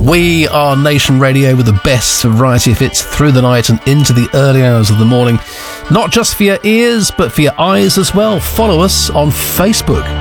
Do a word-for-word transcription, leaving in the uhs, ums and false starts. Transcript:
We are Nation Radio with the best variety of hits through the night and into the early hours of the morning. Not just for your ears, but for your eyes as well. Follow us on Facebook.